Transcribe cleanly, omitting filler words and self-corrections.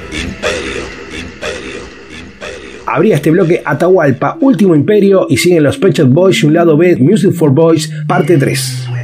Abría este bloque Atahualpa, Último Imperio, y siguen los Pet Shop Boys y un lado B, Music for Boys, parte 3.